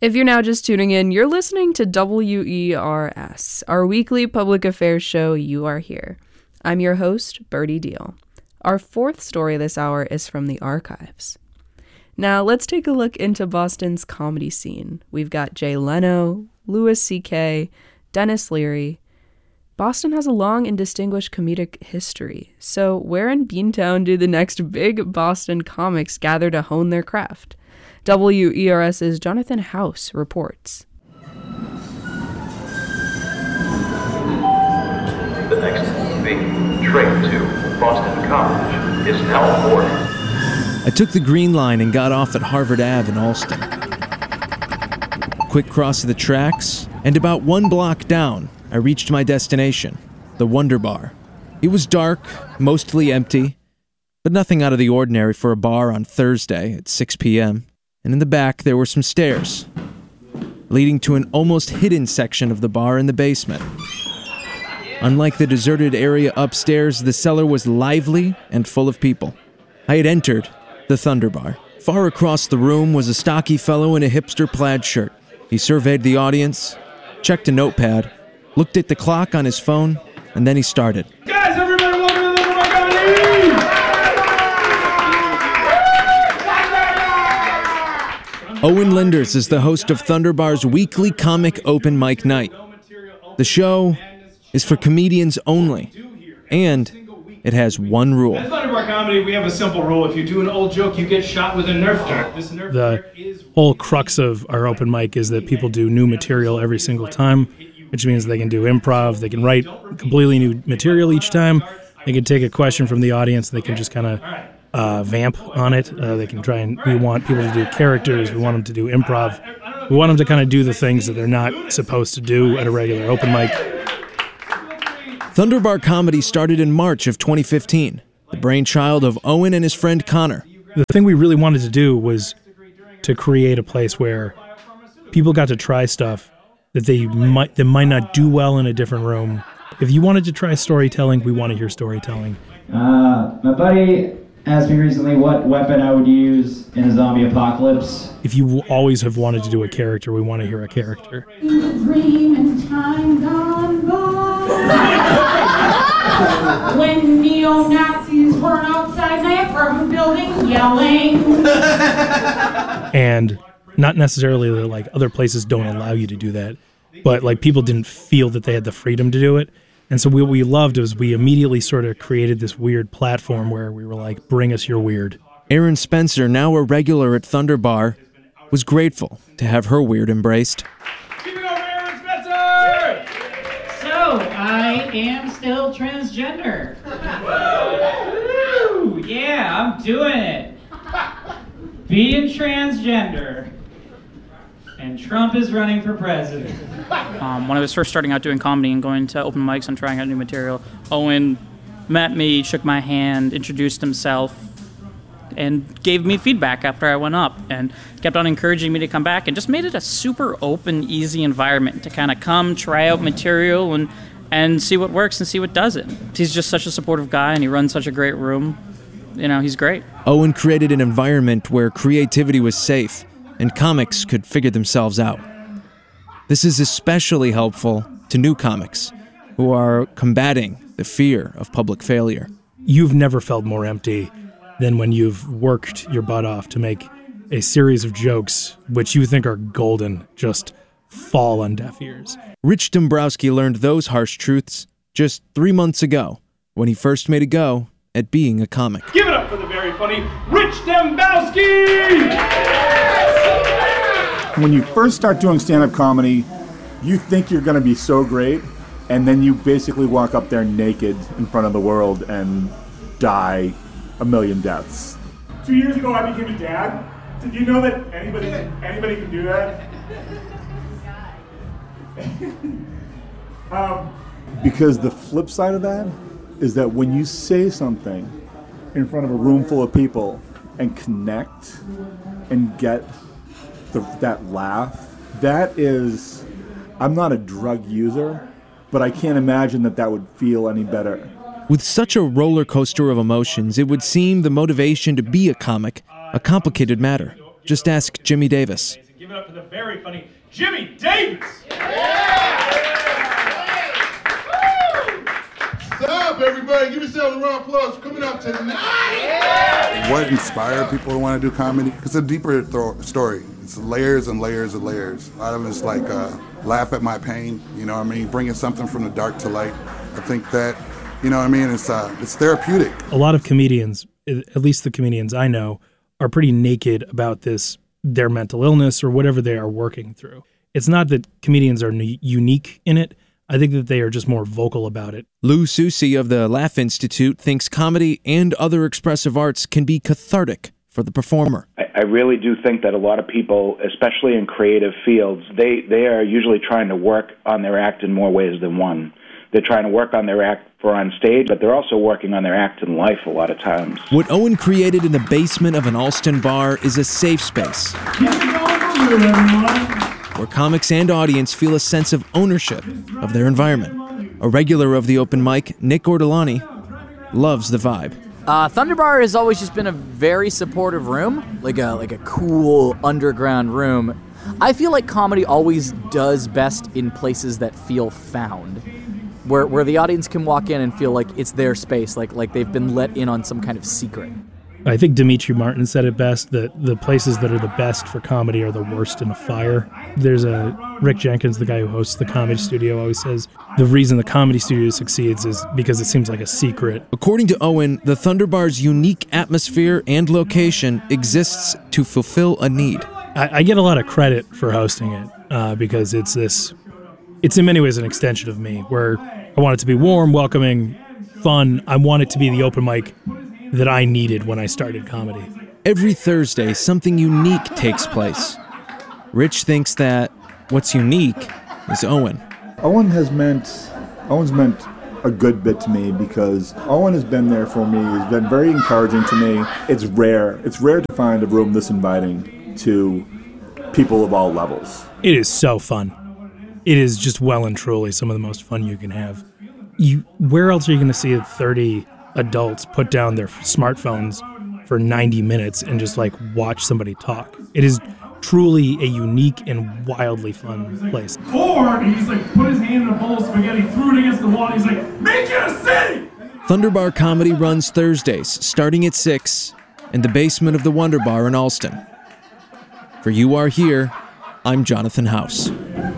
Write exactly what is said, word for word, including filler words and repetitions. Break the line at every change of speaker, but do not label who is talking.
If you're now just tuning in, you're listening to W E R S, our weekly public affairs show, You Are Here. I'm your host, Birdie Deal. Our fourth story this hour is from the archives. Now, let's take a look into Boston's comedy scene. We've got Jay Leno, Louis C K, Dennis Leary. Boston has a long and distinguished comedic history. So where in Beantown do the next big Boston comics gather to hone their craft? WERS's Jonathan House reports.
The next big train to Boston College is now boarding.
I took the Green Line and got off at Harvard Avenue in Allston. Quick cross of the tracks, and about one block down, I reached my destination, the Wonder Bar. It was dark, mostly empty, but nothing out of the ordinary for a bar on Thursday at six p.m., and in the back there were some stairs, leading to an almost hidden section of the bar in the basement. Unlike the deserted area upstairs, the cellar was lively and full of people. I had entered the Thunder Bar. Far across the room was a stocky fellow in a hipster plaid shirt. He surveyed the audience, checked a notepad, looked at the clock on his phone, and then he started.
Guys, everybody, welcome to the Thunder Bar Comedy!
Owen Linders is the host of Thunder Bar's weekly comic open mic night. The show is for comedians only, and it has one rule.
At Thunder Bar Comedy, we have a simple rule. If you do an old joke, you get shot with a Nerf dart. This Nerf
The whole crux of our open mic is that people do new material every single time, which means they can do improv, they can write completely new material each time, they can take a question from the audience, they can just kind of uh, vamp on it, uh, they can try and, we want people to do characters, we want them to do improv, we want them to kind of do the things that they're not supposed to do at a regular open mic.
Thunder Bar Comedy started in March of twenty fifteen, the brainchild of Owen and his friend Connor.
The thing we really wanted to do was to create a place where people got to try stuff that they might that might not do well in a different room. If you wanted to try storytelling, we want to hear storytelling.
Uh, my buddy asked me recently what weapon I would use in a zombie apocalypse.
If you always have wanted to do a character, we want to hear a character.
Dream in time gone by. When neo-Nazis were outside my apartment building yelling.
And not necessarily that like other places don't allow you to do that, but like people didn't feel that they had the freedom to do it. And so what we loved was we immediately sort of created this weird platform where we were like, bring us your weird.
Aaron Spencer, now a regular at Thunder Bar, was grateful to have her weird embraced.
Keep it over, Aaron Spencer!
So, I am still transgender. Woo! Yeah, I'm doing it. Being transgender. And Trump is running for president.
Um, when I was first starting out doing comedy and going to open mics and trying out new material, Owen met me, shook my hand, introduced himself, and gave me feedback after I went up, and kept on encouraging me to come back, and just made it a super open, easy environment to kind of come, try out material, and, and see what works and see what doesn't. He's just such a supportive guy, and he runs such a great room. You know, he's great.
Owen created an environment where creativity was safe, and comics could figure themselves out. This is especially helpful to new comics who are combating the fear of public failure.
You've never felt more empty than when you've worked your butt off to make a series of jokes which you think are golden just fall on deaf ears.
Rich Dombrowski learned those harsh truths just three months ago when he first made a go at being a comic.
Give it up for the very funny Rich Dombrowski!
When you first start doing stand-up comedy, you think you're going to be so great, and then you basically walk up there naked in front of the world and die a million deaths.
Two years ago, I became a dad. Did you know that anybody anybody can do that? um,
because the flip side of that is that when you say something in front of a room full of people and connect and get the, that laugh, that is, I'm not a drug user, but I can't imagine that that would feel any better.
With such a roller coaster of emotions, it would seem the motivation to be a comic a complicated matter. Just ask Jimmy Davis.
Give give it up for the very funny Jimmy Davis.
What's up, everybody? Give yourselves a round of applause for coming out tonight.
What inspired people to want to do comedy? It's a deeper th- story. It's layers and layers and layers. A lot of it's like uh, laugh at my pain, you know what I mean? Bringing something from the dark to light. I think that, you know what I mean, it's uh, it's therapeutic.
A lot of comedians, at least the comedians I know, are pretty naked about this, their mental illness or whatever they are working through. It's not that comedians are n- unique in it. I think that they are just more vocal about it.
Lou Susi of the Laugh Institute thinks comedy and other expressive arts can be cathartic for the performer.
I, I really do think that a lot of people, especially in creative fields, they, they are usually trying to work on their act in more ways than one. They're trying to work on their act for on stage, but they're also working on their act in life a lot of times.
What Owen created in the basement of an Allston bar is a safe space where comics and audience feel a sense of ownership of their environment. A regular of the open mic, Nick Ortolani, loves the vibe.
Uh, Thunderbar has always just been a very supportive room, like a like a cool underground room. I feel like comedy always does best in places that feel found, where where the audience can walk in and feel like it's their space, like like they've been let in on some kind of secret.
I think Dimitri Martin said it best, that the places that are the best for comedy are the worst in a fire. There's a Rick Jenkins, the guy who hosts the Comedy Studio, always says the reason the Comedy Studio succeeds is because it seems like a secret.
According to Owen, the Thunderbar's unique atmosphere and location exists to fulfill a need.
I, I get a lot of credit for hosting it uh, because it's this, it's in many ways an extension of me, where I want it to be warm, welcoming, fun. I want it to be the open mic that I needed when I started comedy.
Every Thursday, something unique takes place. Rich thinks that what's unique is Owen.
Owen has meant, Owen's meant a good bit to me because Owen has been there for me. He's been very encouraging to me. It's rare. It's rare to find a room this inviting to people of all levels.
It is so fun. It is just well and truly some of the most fun you can have. You, where else are you going to see thirty adults put down their smartphones for ninety minutes and just like watch somebody talk? It is truly a unique and wildly fun place.
Four, and he's like put his hand in a bowl of spaghetti, threw it against the wall, and he's like, make it a city!
Thunderbar Comedy runs Thursdays, starting at six, in the basement of the Wonder Bar in Allston. For You Are Here, I'm Jonathan House.